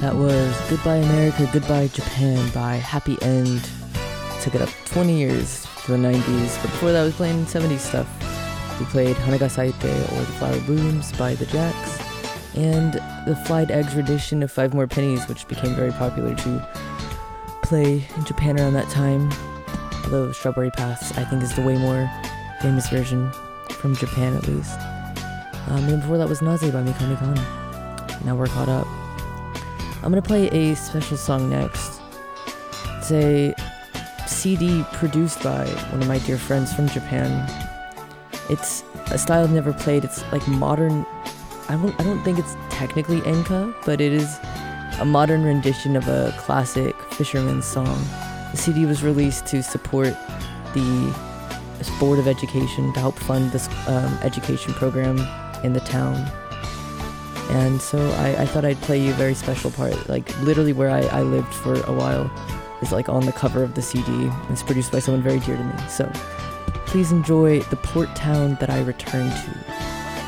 That was Goodbye America, Goodbye Japan by Happy End. Took it up 20 years to the 90s, but before that I was playing 70s stuff. We played Hanaga Saite or The Flower Blooms by the Jacks, and the Fried Eggs rendition of Five More Pennies, which became very popular to play in Japan around that time. Although Strawberry Paths, I think, is the way more famous version, from Japan at least. And before that was Naze by Mikami Kan. Now we're caught up. I'm gonna play a special song next. It's a CD produced by one of my dear friends from Japan. It's a style I've never played. It's like modern. I don't think it's technically enka, but it is a modern rendition of a classic fisherman's song. The CD was released to support the Board of Education, to help fund this education program in the town. And so I thought I'd play you a very special part, like literally where I lived for a while is like on the cover of the CD. It's produced by someone very dear to me. So please enjoy The Port Town That I Return To.